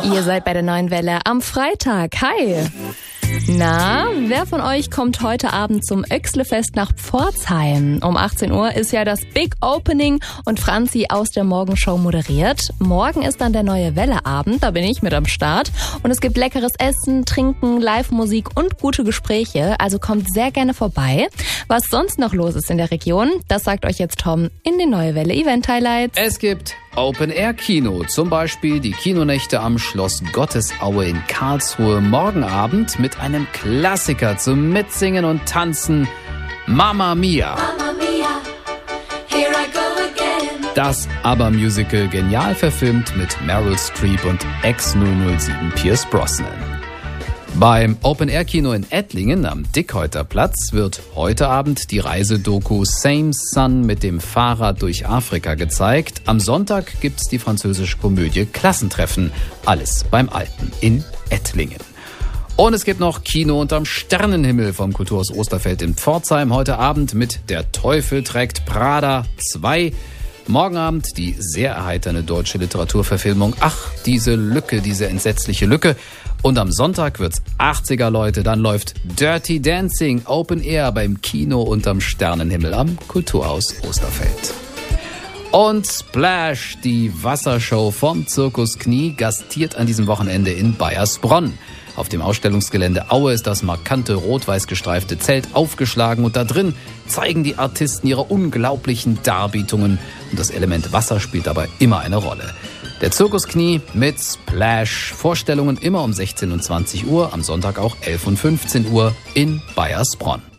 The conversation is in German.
Ihr seid bei der Neuen Welle am Freitag. Hi! Na, wer von euch kommt heute Abend zum Oechsle-Fest nach Pforzheim? Um 18 Uhr ist ja das Big Opening und Franzi aus der Morgenshow moderiert. Morgen ist dann der Neue Welle-Abend, da bin ich mit am Start. Und es gibt leckeres Essen, Trinken, Live-Musik und gute Gespräche. Also kommt sehr gerne vorbei. Was sonst noch los ist in der Region, das sagt euch jetzt Tom in den Neue Welle Event Highlights. Es gibt Open-Air-Kino, zum Beispiel die Kinonächte am Schloss Gottesaue in Karlsruhe morgen Abend mit einem Klassiker zum Mitsingen und Tanzen, Mamma Mia. Mamma Mia, here I go again. Das ABBA-Musical genial verfilmt mit Meryl Streep und Ex-007 Pierce Brosnan. Beim Open-Air-Kino in Ettlingen am Dickhäuterplatz wird heute Abend die Reisedoku Same Sun mit dem Fahrrad durch Afrika gezeigt. Am Sonntag gibt's die französische Komödie Klassentreffen. Alles beim Alten in Ettlingen. Und es gibt noch Kino unterm Sternenhimmel vom Kulturhaus Osterfeld in Pforzheim. Heute Abend mit Der Teufel trägt Prada 2. Morgen Abend die sehr erheiternde deutsche Literaturverfilmung Ach, diese Lücke, diese entsetzliche Lücke. Und am Sonntag wird's 80er, Leute. Dann läuft Dirty Dancing Open Air beim Kino unterm Sternenhimmel am Kulturhaus Osterfeld. Und Splash, die Wassershow vom Zirkus Knie, gastiert an diesem Wochenende in Baiersbronn. Auf dem Ausstellungsgelände Aue ist das markante rot-weiß gestreifte Zelt aufgeschlagen und da drin zeigen die Artisten ihre unglaublichen Darbietungen und das Element Wasser spielt dabei immer eine Rolle. Der Zirkus Knie mit Splash. Vorstellungen immer um 16 und 20 Uhr, am Sonntag auch 11 und 15 Uhr in Baiersbronn.